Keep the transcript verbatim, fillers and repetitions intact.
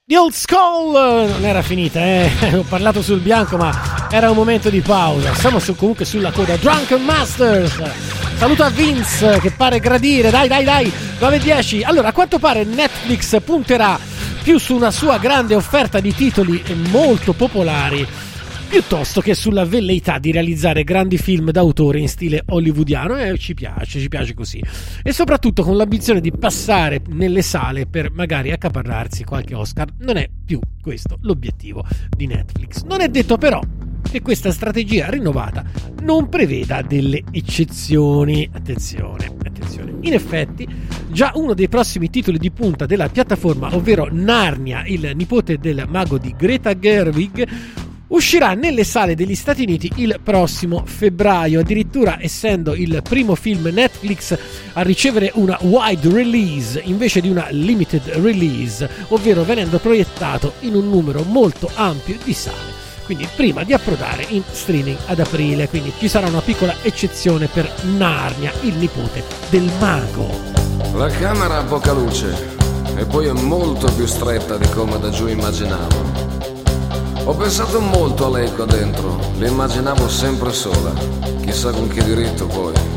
The Old Skull non era finita, eh? Ho parlato sul bianco, ma era un momento di pausa. Siamo su, comunque sulla coda. Drunken Masters. Saluto a Vince che pare gradire. Dai, dai, dai. nove e dieci. Allora, a quanto pare Netflix punterà più su una sua grande offerta di titoli molto popolari, piuttosto che sulla velleità di realizzare grandi film d'autore in stile hollywoodiano, e eh, ci piace, ci piace così. E soprattutto con l'ambizione di passare nelle sale per magari accaparrarsi qualche Oscar. Non è più questo l'obiettivo di Netflix. Non è detto però che questa strategia rinnovata non preveda delle eccezioni. Attenzione, attenzione. In effetti, già uno dei prossimi titoli di punta della piattaforma, ovvero Narnia, il nipote del mago di Greta Gerwig, uscirà nelle sale degli Stati Uniti il prossimo febbraio, addirittura essendo il primo film Netflix a ricevere una wide release invece di una limited release, ovvero venendo proiettato in un numero molto ampio di sale, quindi prima di approdare in streaming ad aprile. Quindi ci sarà una piccola eccezione per Narnia, il nipote del mago. La camera ha poca luce e poi è molto più stretta di come da giù immaginavo. Ho pensato molto a lei qua dentro, l'immaginavo sempre sola, chissà con che diritto poi.